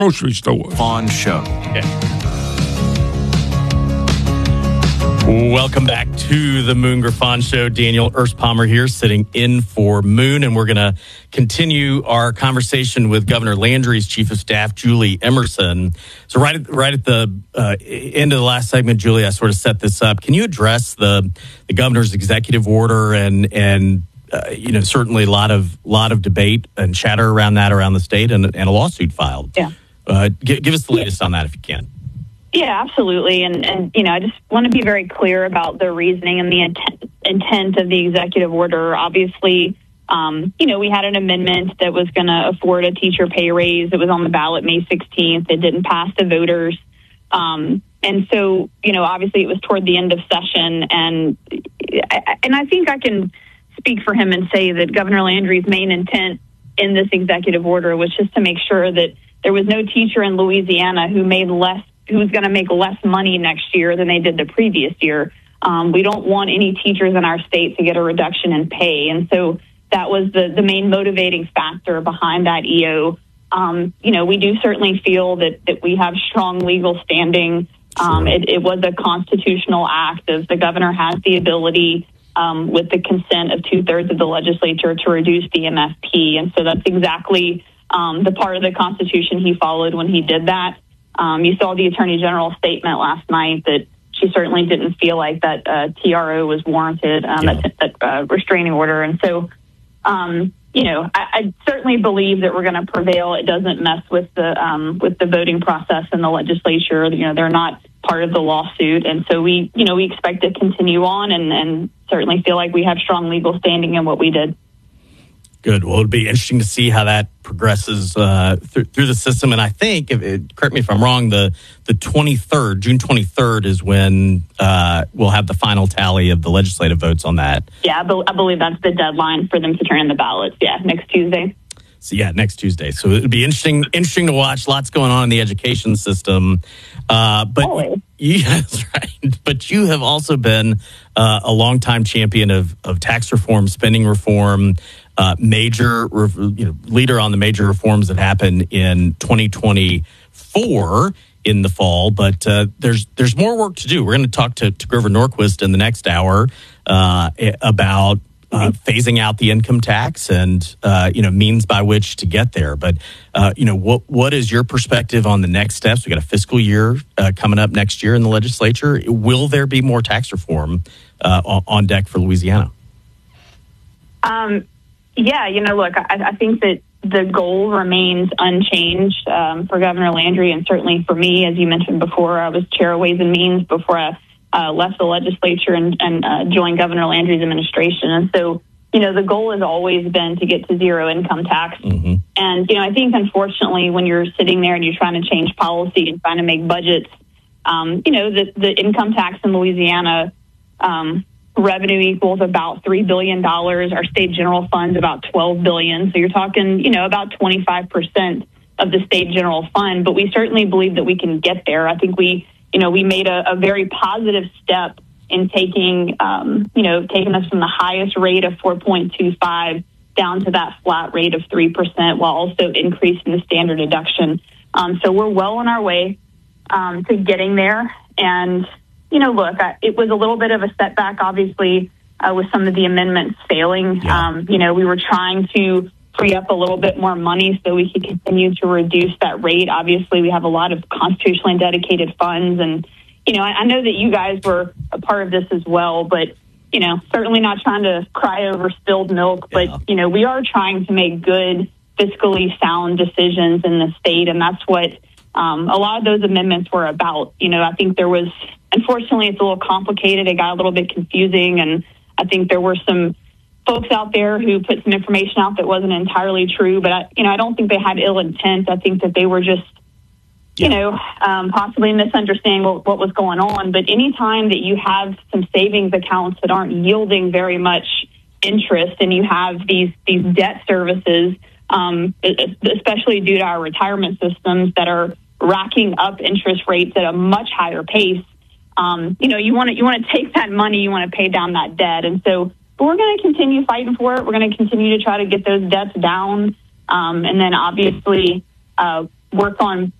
Grocery store. Fawn Show. Okay. Welcome back to the Moon Griffon Show. Daniel Erspommer here, sitting in for Moon, and we're going to continue our conversation with Governor Landry's Chief of Staff, Julie Emerson. So right at the end of the last segment, Julie, I sort of set this up. Can you address the governor's executive order and certainly a lot of debate and chatter around the state and a lawsuit filed? Yeah. Give us the latest on that if you can. Yeah, absolutely. And I just want to be very clear about the reasoning and the intent of the executive order. Obviously, we had an amendment that was going to afford a teacher pay raise. It was on the ballot May 16th. It didn't pass the voters. And so, obviously it was toward the end of session. And I think I can speak for him and say that Governor Landry's main intent in this executive order was just to make sure that there was no teacher in Louisiana who was going to make less money next year than they did the previous year. We don't want any teachers in our state to get a reduction in pay. And so that was the main motivating factor behind that EO. We do certainly feel that we have strong legal standing. Sure. It was a constitutional act, as the governor has the ability, with the consent of 2/3 of the legislature, to reduce the MFP. And so that's exactly the part of the Constitution he followed when he did that. You saw the Attorney General's statement last night that she certainly didn't feel like that TRO was warranted, that restraining order. And so, I certainly believe that we're going to prevail. It doesn't mess with the voting process in the legislature. They're not part of the lawsuit. And so we expect to continue on and certainly feel like we have strong legal standing in what we did. Good. Well, it'll be interesting to see how that progresses through the system. And I think, correct me if I'm wrong, the 23rd, June 23rd is when we'll have the final tally of the legislative votes on that. Yeah, I believe that's the deadline for them to turn in the ballots. Yeah, next Tuesday. So next Tuesday. So it'll be interesting to watch. Lots going on in the education system. But that's right. But you have also been a longtime champion of tax reform, spending reform. Major leader on the major reforms that happen in 2024 in the fall, but there's more work to do. We're going to talk to Grover Norquist in the next hour about phasing out the income tax and means by which to get there. But what is your perspective on the next steps? We got a fiscal year coming up next year in the legislature. Will there be more tax reform on deck for Louisiana? Yeah, look, I think that the goal remains unchanged for Governor Landry, and certainly for me. As you mentioned before, I was chair of Ways and Means before I left the legislature and joined Governor Landry's administration. And so, the goal has always been to get to zero income tax. Mm-hmm. And, I think, unfortunately, when you're sitting there and you're trying to change policy and trying to make budgets, the income tax in Louisiana, revenue equals about $3 billion. Our state general fund's about $12 billion. So you're talking, about 25% of the state general fund. But we certainly believe that we can get there. I think we made a very positive step in taking us from the highest rate of 4.25 down to that flat rate of 3%, while also increasing the standard deduction. So we're well on our way to getting there. And look, it was a little bit of a setback, obviously, with some of the amendments failing. Yeah. We were trying to free up a little bit more money so we could continue to reduce that rate. Obviously, we have a lot of constitutionally dedicated funds. And, I know that you guys were a part of this as well, but, certainly not trying to cry over spilled milk. Yeah. But, we are trying to make good, fiscally sound decisions in the state. And that's what a lot of those amendments were about. I think there was... Unfortunately, it's a little complicated. It got a little bit confusing, and I think there were some folks out there who put some information out that wasn't entirely true. But I don't think they had ill intent. I think that they were just, possibly misunderstanding what was going on. But anytime that you have some savings accounts that aren't yielding very much interest, and you have these debt services, especially due to our retirement systems that are racking up interest rates at a much higher pace. You want to take that money, you want to pay down that debt. And so we're going to continue fighting for it. We're going to continue to try to get those debts down. And then obviously, work on